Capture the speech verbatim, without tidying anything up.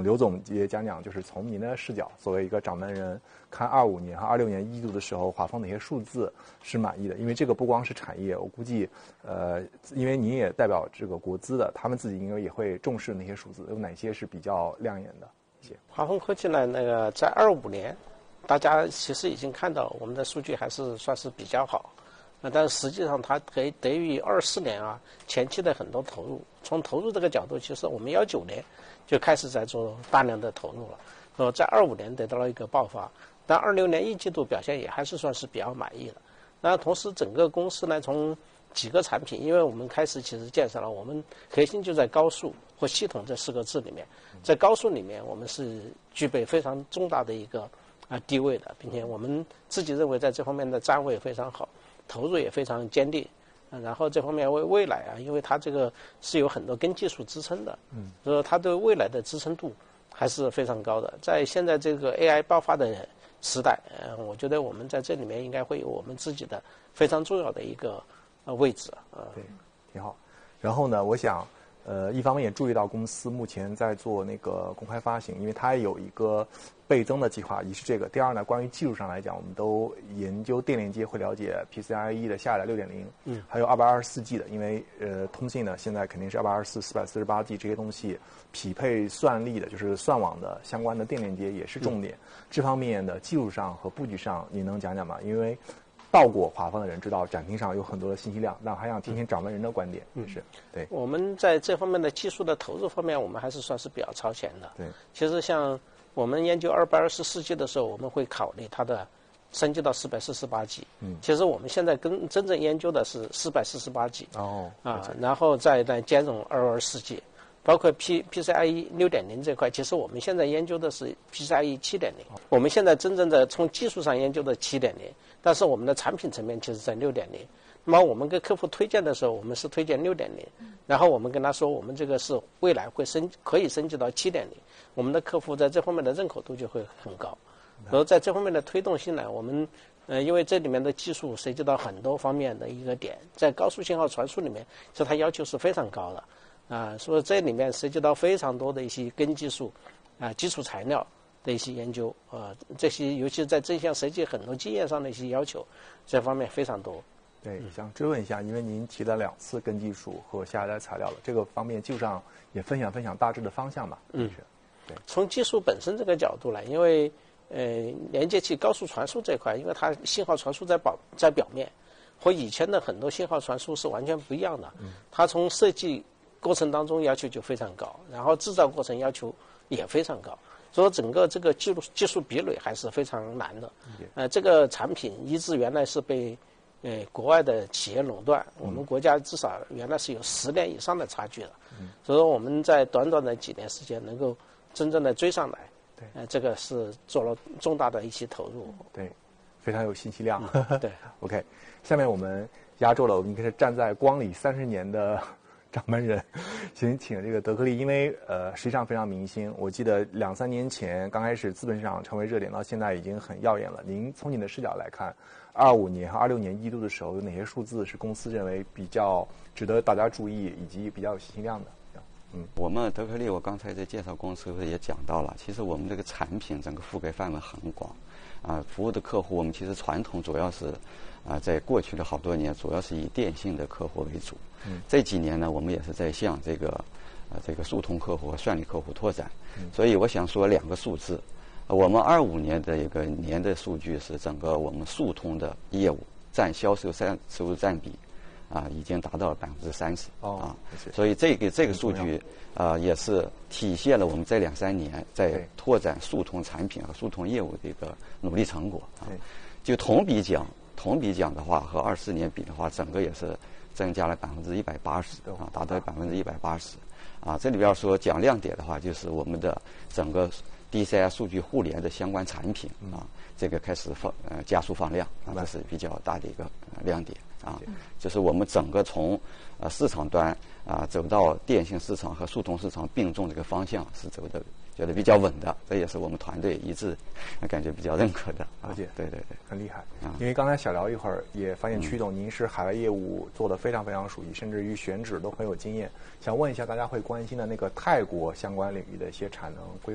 刘总也讲讲，就是从您的视角，作为一个掌门人，看二五年和二六年一季度的时候，华丰哪些数字是满意的？因为这个不光是产业，我估计，呃，因为您也代表这个国资的，他们自己应该也会重视那些数字，有哪些是比较亮眼的？一些华丰科技呢，那个在二五年，大家其实已经看到我们的数据还是算是比较好。呃，但是实际上它得得益于二四年啊前期的很多投入。从投入这个角度，其实我们幺九年就开始在做大量的投入了，呃，在二五年得到了一个爆发，但二六年一季度表现也还是算是比较满意的。那同时整个公司呢，从几个产品，因为我们开始其实建设了，我们核心就在高速或系统这四个字里面，在高速里面我们是具备非常重大的一个啊地位的，并且我们自己认为在这方面的站位非常好。投入也非常坚定，然后这方面为未来啊，因为它这个是有很多根技术支撑的，嗯，所以说它对未来的支撑度还是非常高的。在现在这个 A I 爆发的时代，呃，我觉得我们在这里面应该会有我们自己的非常重要的一个呃位置啊。 对，挺好。然后呢，我想，呃，一方面也注意到公司目前在做那个公开发行，因为它有一个倍增的计划，一是这个。第二呢，关于技术上来讲，我们都研究电连接会了解 P C I E 的下一代 六点零， 嗯，还有二百二十四 G 的，因为呃，通信呢现在肯定是二百二十四、四百四十八 G 这些东西匹配算力的，就是算网的相关的电连接也是重点。嗯、这方面的技术上和布局上，你能讲讲吗？因为到过华丰的人知道，展厅上有很多的信息量，那还想听听掌门人的观点。嗯，是对。 我们在这方面的技术的投入方面，我们还是算是比较超前的。 对， 其实像我们研究二百二十四 G 的时候，我们会考虑它的升级到四百四十八 G。嗯，其实我们现在跟真正研究的是四百四十八 G。 哦， 啊，然后再再兼容二二四 G， 包括 P PCIe 六点零这块，其实我们现在研究的是 PCIe 七点零。我们现在真正的从技术上研究的七点零，但是我们的产品层面其实在六点零。那么我们给客户推荐的时候，我们是推荐六点零，然后我们跟他说，我们这个是未来会升可以升级到七点零，我们的客户在这方面的认可度就会很高。然后在这方面的推动性呢，我们呃，因为这里面的技术涉及到很多方面的一个点，在高速信号传输里面，其实它要求是非常高的啊、呃，所以这里面涉及到非常多的一些根技术啊、呃、基础材料的一些研究啊、呃，这些尤其是在这项设计很多经验上的一些要求，这方面非常多。 对，想追问一下，因为您提了两次根技术和下一代材料了，这个方面技术上也分享分享大致的方向吧。 嗯，对。从技术本身这个角度来，因为呃连接器高速传输这块，因为它信号传输在表在表面，和以前的很多信号传输是完全不一样的。嗯，它从设计过程当中要求就非常高，然后制造过程要求也非常高，所以整个这个技术技术壁垒还是非常难的。呃，这个产品一直原来是被呃，国外的企业垄断，我们国家至少原来是有十年以上的差距的，嗯、所以说我们在短短的几年时间能够真正的追上来，对，呃，这个是做了重大的一些投入， 对，非常有信息量， 嗯、对 ，OK， 下面我们压轴了，我们应该是站在光里三十年的掌门人，请请这个德克利，因为呃实际上非常明星，我记得两三年前刚开始资本市场成为热点，到现在已经很耀眼了。您从你的视角来看，二五年和二六年一季度的时候，有哪些数字是公司认为比较值得大家注意，以及比较有信息量的？ 嗯，我们德克利，我刚才在介绍公司也讲到了，其实我们这个产品整个覆盖范围很广，啊，服务的客户我们其实传统主要是，啊，在过去的好多年主要是以电信的客户为主，嗯，这几年呢，我们也是在向这个，呃，这个速通客户和算力客户拓展，嗯，所以我想说两个数字，我们二五年的一个年的数据是整个我们速通的业务占销售占收入占比。啊，已经达到了百分之三十啊，所以这个这个数据啊，也是体现了我们这两三年在拓展速通产品和速通业务的一个努力成果啊。就同比讲，同比讲的话，和二四年比的话，整个也是增加了百分之一百八十啊，达到百分之一百八十啊。这里边说讲亮点的话，就是我们的整个 D C I 数据互联的相关产品啊，这个开始放呃加速放量啊，这是比较大的一个亮点。啊，就是我们整个从呃市场端啊走到电信市场和速通市场并重这个方向是走的觉得比较稳的，这也是我们团队一致感觉比较认可的。 了解， 对对对， 很厉害啊！因为刚才小聊一会儿也发现曲总您是海外业务做得非常非常熟悉，甚至于选址都很有经验。想问一下大家会关心的那个泰国相关领域的一些产能规